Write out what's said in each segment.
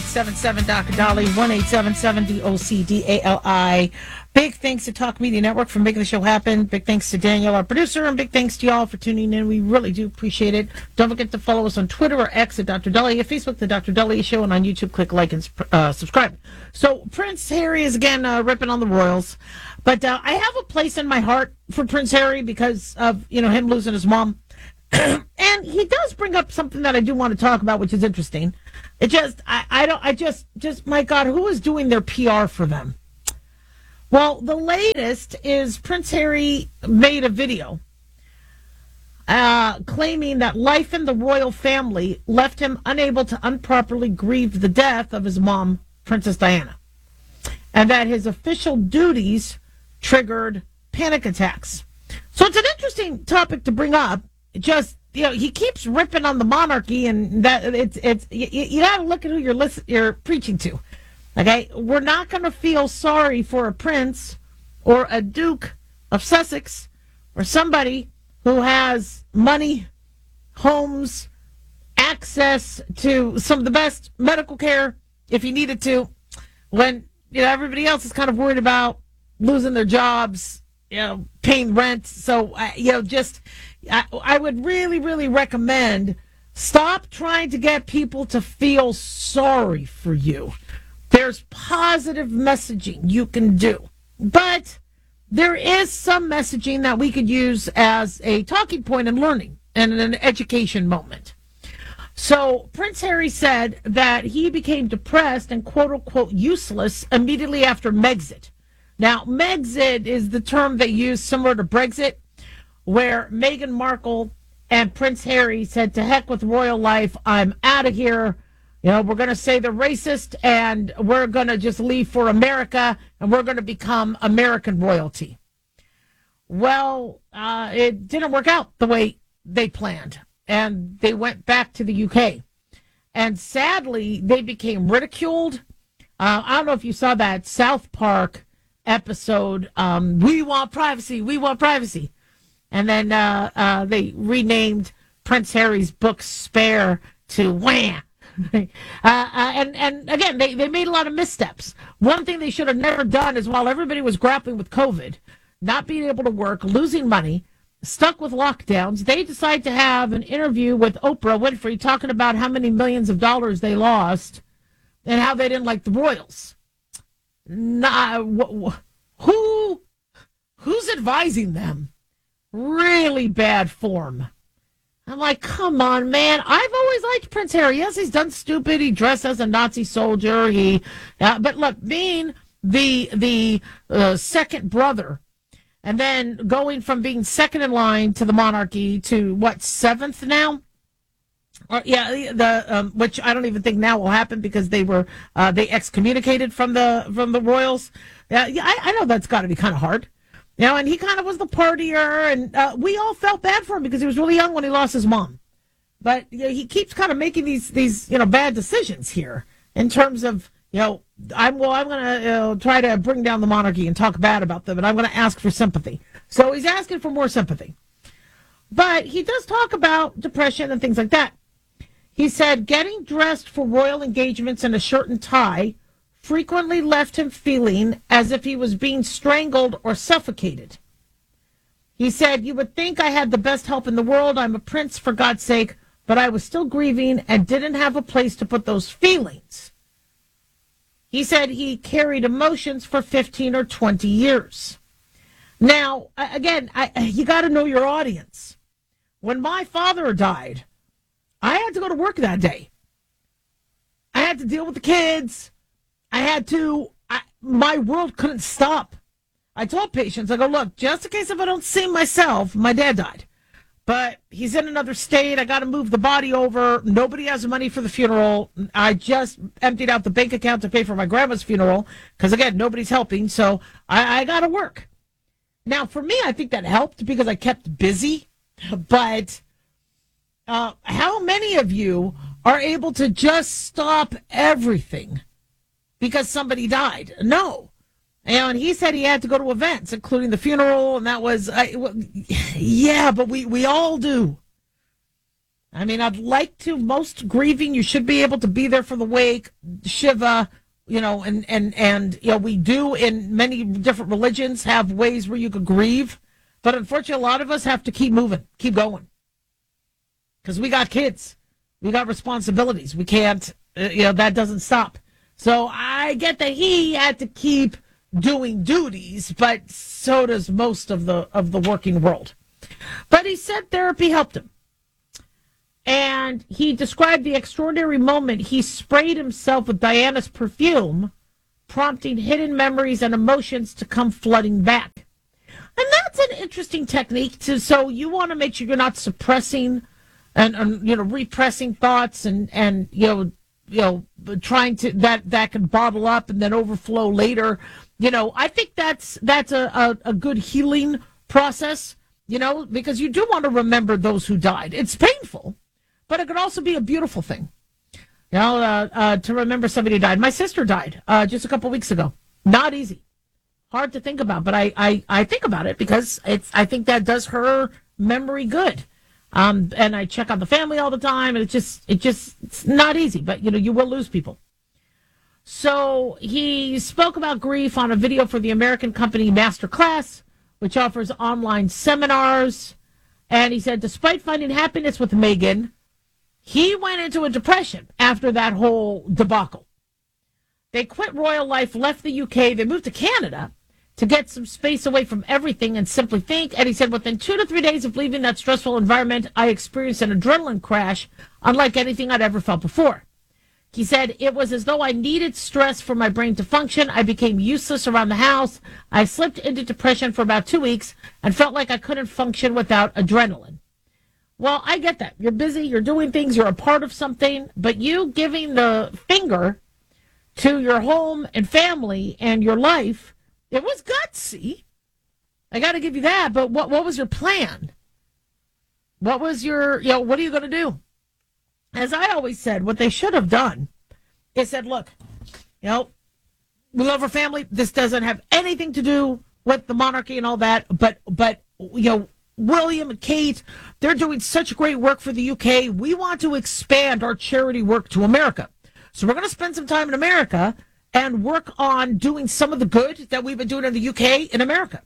1-877 Dr. Dolly, 1-877-DOCDALI. Big thanks to Talk Media Network for making the show happen. Big thanks to Daniel, our producer, and big thanks to y'all for tuning in. We really do appreciate it. Don't forget to follow us on Twitter or X at Dr. Dolly, at Facebook, The Dr. Dolly Show, and on YouTube, click like and subscribe. So Prince Harry is again ripping on the royals. But I have a place in my heart for Prince Harry because of, him losing his mom. And he does bring up something that I do want to talk about, which is interesting. It just, my God, who is doing their PR for them? Well, the latest is Prince Harry made a video claiming that life in the royal family left him unable to improperly grieve the death of his mom, Princess Diana, and that his official duties triggered panic attacks. So it's an interesting topic to bring up. Just, he keeps ripping on the monarchy, and that you got to look at who you're preaching to. Okay, we're not going to feel sorry for a prince or a duke of Sussex or somebody who has money, homes, access to some of the best medical care if he needed to, when everybody else is kind of worried about losing their jobs, paying rent. So I would really, really recommend stop trying to get people to feel sorry for you. There's positive messaging you can do, but there is some messaging that we could use as a talking point in learning and an education moment. So Prince Harry said that he became depressed and quote-unquote useless immediately after Megxit. Now, Megxit is the term they use similar to Brexit, where Meghan Markle and Prince Harry said, to heck with royal life, I'm out of here. We're going to say they're racist, and we're going to just leave for America, and we're going to become American royalty. Well, it didn't work out the way they planned, and they went back to the UK. And sadly, they became ridiculed. I don't know if you saw that South Park episode, We Want Privacy, We Want Privacy. And then they renamed Prince Harry's book Spare to Wham! And again, they made a lot of missteps. One thing they should have never done is, while everybody was grappling with COVID, not being able to work, losing money, stuck with lockdowns, they decided to have an interview with Oprah Winfrey talking about how many millions of dollars they lost and how they didn't like the royals. Who's advising them? Really bad form. I'm like, come on, man. I've always liked Prince Harry. Yes, he's done stupid. He dressed as a Nazi soldier. But look, being the second brother, and then going from being second in line to the monarchy to seventh now? Which I don't even think now will happen because they excommunicated from the royals. I know that's got to be kind of hard. And he kind of was the partier, and we all felt bad for him because he was really young when he lost his mom. But he keeps kind of making these bad decisions here in terms of, I'm going to try to bring down the monarchy and talk bad about them, and I'm going to ask for sympathy. So he's asking for more sympathy. But he does talk about depression and things like that. He said getting dressed for royal engagements in a shirt and tie frequently left him feeling as if he was being strangled or suffocated. He said, you would think I had the best help in the world. I'm a prince, for God's sake, but I was still grieving and didn't have a place to put those feelings. He said he carried emotions for 15 or 20 years. Now, again, you got to know your audience. When my father died, I had to go to work that day. I had to deal with the kids. My world couldn't stop. I told patients, I go, look, just in case if I don't see myself, my dad died. But he's in another state. I got to move the body over. Nobody has money for the funeral. I just emptied out the bank account to pay for my grandma's funeral because, again, nobody's helping. So I got to work. Now, for me, I think that helped because I kept busy. But how many of you are able to just stop everything because somebody died? No. And he said he had to go to events, including the funeral, and that was, yeah, but we all do. I mean, I'd like to. Most grieving, you should be able to be there for the wake, Shiva, and we do in many different religions have ways where you could grieve. But unfortunately, a lot of us have to keep moving, keep going. Because we got kids. We got responsibilities. We can't, that doesn't stop. So I get that he had to keep doing duties, but so does most of the working world. But he said therapy helped him. And he described the extraordinary moment he sprayed himself with Diana's perfume, prompting hidden memories and emotions to come flooding back. And that's an interesting technique so you want to make sure you're not suppressing and repressing thoughts and trying to that can bottle up and then overflow later. I think that's a good healing process, because you do want to remember those who died. It's painful, but it could also be a beautiful thing. To remember somebody who died. My sister died just a couple weeks ago. Not easy. Hard to think about, but I think about it because I think that does her memory good. And I check on the family all the time, and it's not easy, but you will lose people. So he spoke about grief on a video for the American company Masterclass, which offers online seminars. And he said, despite finding happiness with Meghan, he went into a depression after that whole debacle. They quit royal life, left the UK, they moved to Canada to get some space away from everything and simply think. And he said, within 2 to 3 days of leaving that stressful environment, I experienced an adrenaline crash unlike anything I'd ever felt before. He said, it was as though I needed stress for my brain to function. I became useless around the house. I slipped into depression for about 2 weeks and felt like I couldn't function without adrenaline. Well, I get that. You're busy, you're doing things, you're a part of something, but you giving the finger to your home and family and your life, it was gutsy. I got to give you that. But what was your plan? What was your, what are you going to do? As I always said, what they should have done is said, look, we love our family. This doesn't have anything to do with the monarchy and all that. But William and Kate, they're doing such great work for the UK. We want to expand our charity work to America. So we're going to spend some time in America and work on doing some of the good that we've been doing in the UK in America.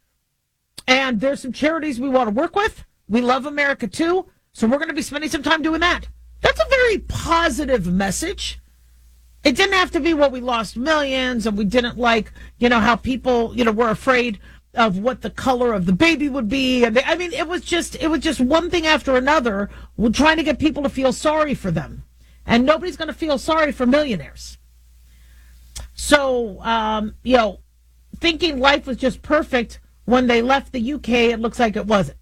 And there's some charities we want to work with. We love America too. So we're going to be spending some time doing that. That's a very positive message. It didn't have to be what we lost millions and we didn't like, how people, were afraid of what the color of the baby would be. And it was just one thing after another. We're trying to get people to feel sorry for them. And nobody's going to feel sorry for millionaires. So, thinking life was just perfect when they left the UK, it looks like it wasn't.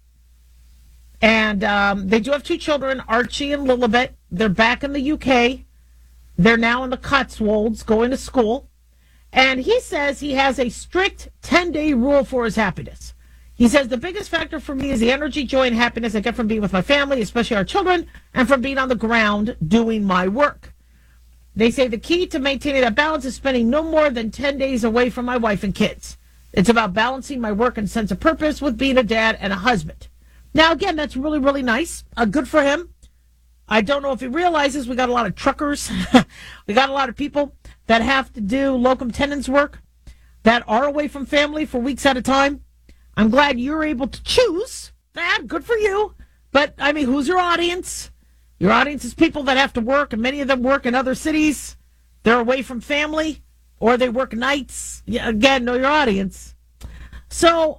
And they do have 2 children, Archie and Lilibet. They're back in the UK. They're now in the Cotswolds going to school. And he says he has a strict 10-day rule for his happiness. He says, the biggest factor for me is the energy, joy, and happiness I get from being with my family, especially our children, and from being on the ground doing my work. They say the key to maintaining that balance is spending no more than 10 days away from my wife and kids. It's about balancing my work and sense of purpose with being a dad and a husband. Now, again, that's really, really nice. Good for him. I don't know if he realizes we got a lot of truckers. We got a lot of people that have to do locum tenens work that are away from family for weeks at a time. I'm glad you're able to choose that. Good for you. But, who's your audience? Your audience is people that have to work, and many of them work in other cities. They're away from family, or they work nights. Again, know your audience. So,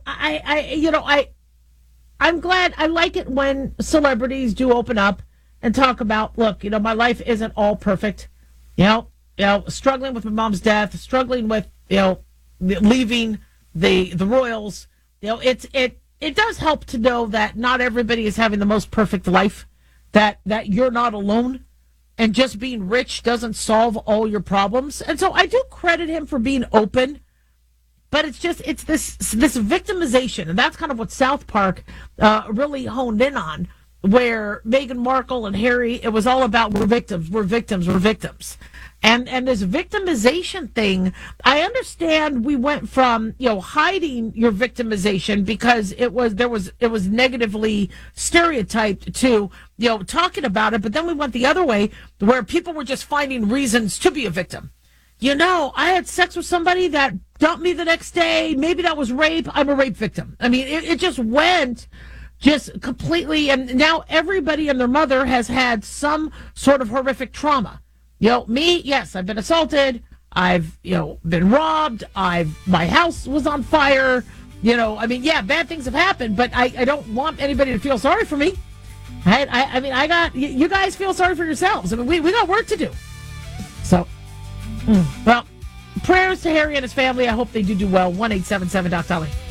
I'm glad. I like it when celebrities do open up and talk about, look, my life isn't all perfect. Struggling with my mom's death, struggling with, leaving the royals. It does help to know that not everybody is having the most perfect life. That you're not alone, and just being rich doesn't solve all your problems. And so I do credit him for being open, but it's this victimization, and that's kind of what South Park really honed in on, where Meghan Markle and Harry, it was all about we're victims. And this victimization thing, I understand we went from, hiding your victimization because it was negatively stereotyped to, talking about it, but then we went the other way where people were just finding reasons to be a victim. I had sex with somebody that dumped me the next day. Maybe that was rape. I'm a rape victim. I mean, it just went just completely, and now everybody and their mother has had some sort of horrific trauma. Me, yes, I've been assaulted. I've, been robbed. My house was on fire. Bad things have happened, but I don't want anybody to feel sorry for me. You guys feel sorry for yourselves. I mean, we got work to do. So, well, prayers to Harry and his family. I hope they do well. 1-877-Doc Dolly.